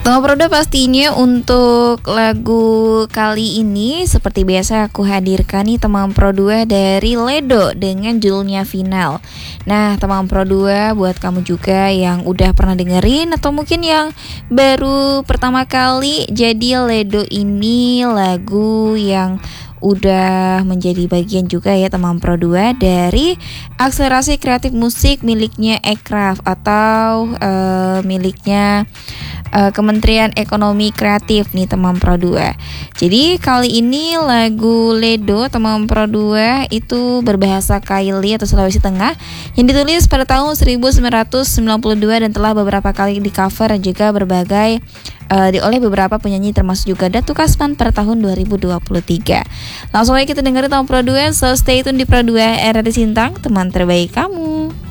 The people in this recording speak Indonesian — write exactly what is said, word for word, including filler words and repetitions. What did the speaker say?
Teman Proda, pastinya untuk lagu kali ini seperti biasa aku hadirkan nih teman Pro dua dari Ledo dengan judulnya Final. Nah teman Pro dua, buat kamu juga yang udah pernah dengerin atau mungkin yang baru pertama kali, jadi Ledo ini lagu yang udah menjadi bagian juga ya teman Pro dua dari akselerasi kreatif musik miliknya Ekraf atau uh, miliknya uh, Kementerian Ekonomi Kreatif nih teman Pro dua. Jadi kali ini lagu Ledo teman Pro dua itu berbahasa Kaili atau Sulawesi Tengah yang ditulis pada tahun seribu sembilan ratus sembilan puluh dua dan telah beberapa kali di cover dan juga berbagai uh, di oleh beberapa penyanyi termasuk juga Datu Kasman pada tahun dua ribu dua puluh tiga. Langsung aja kita dengerin teman Pro dua, so stay tune di Pro dua R R I Sintang, teman terbaik kamu.